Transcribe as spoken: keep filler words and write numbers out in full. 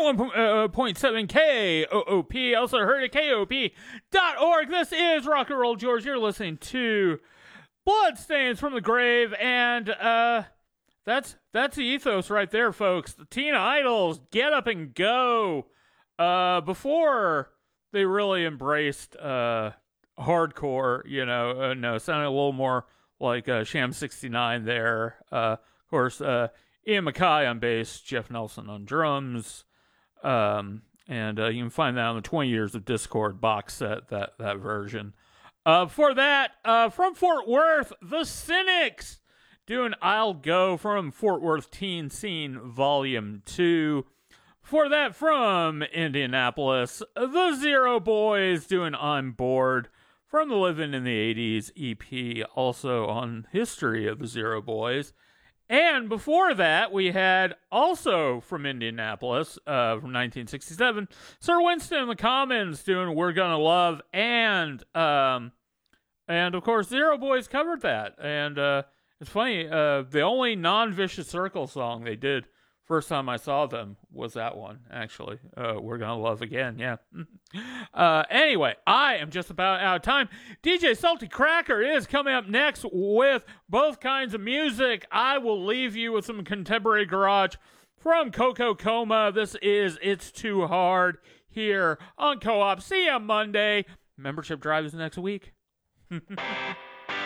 one point seven K O O P, also heard at K O P dot org. This is Rock and Roll George. You're listening to Bloodstains from the Grave, and uh, that's that's the ethos right there, folks. The Teen Idols, Get Up and Go. Uh, before they really embraced uh, hardcore, you know, uh, no, sounded a little more like uh, Sham sixty-nine there. Uh, of course, uh, Ian MacKaye on bass, Jeff Nelson on drums. Um, and uh, you can find that on the twenty Years of Discord box set, that, that version. Uh, before that, uh, from Fort Worth, The Cynics doing I'll Go from Fort Worth Teen Scene Volume two. Before that, from Indianapolis, The Zero Boys doing I'm Bored from the Living in the eighties E P, also on history of the Zero Boys. And before that, we had also from Indianapolis, uh, from nineteen sixty-seven, Sir Winston and the Commons doing We're Gonna Love, and um, and of course, Zero Boys covered that. And uh, it's funny, uh, the only non-Vicious Circle song they did first time I saw them was that one, actually. Uh, We're Gonna Love Again, yeah. uh, anyway, I am just about out of time. D J Salty Cracker is coming up next with both kinds of music. I will leave you with some contemporary garage from Coco Coma. This is It's Too Hard here on Co-op. See you Monday. Membership drive is next week.